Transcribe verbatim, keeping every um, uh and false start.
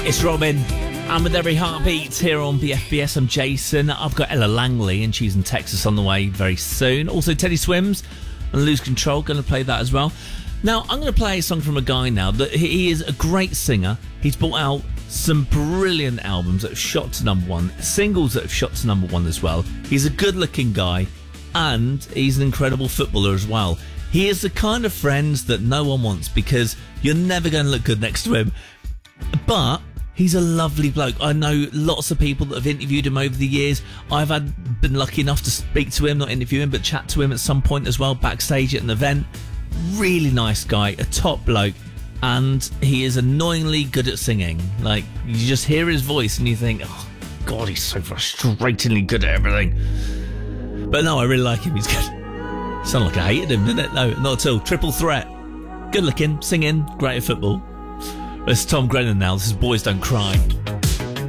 It's Robin. And with every heartbeat here on B F B S, I'm Jason. I've got Ella Langley and she's in Texas on the way very soon. Also Teddy Swims and Lose Control, going to play that as well. Now, I'm going to play a song from a guy now that he is a great singer. He's brought out some brilliant albums that have shot to number one, singles that have shot to number one as well. He's a good-looking guy and he's an incredible footballer as well. He is the kind of friends that no one wants because you're never going to look good next to him. But he's a lovely bloke. I know lots of people that have interviewed him over the years. I've had been lucky enough to speak to him, not interview him, but chat to him at some point as well, backstage at an event. Really nice guy, a top bloke, and he is annoyingly good at singing. Like, you just hear his voice and you think, oh, God, he's so frustratingly good at everything. But no, I really like him. He's good. Sounded like I hated him, didn't it? No, not at all. Triple threat. Good looking, singing, great at football. This is Tom Grennan now. This is Boys Don't Cry.